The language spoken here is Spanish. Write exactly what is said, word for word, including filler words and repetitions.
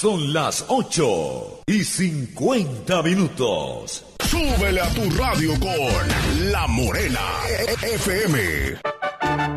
Son las ocho y cincuenta minutos. Súbele a tu radio con La Morena F M.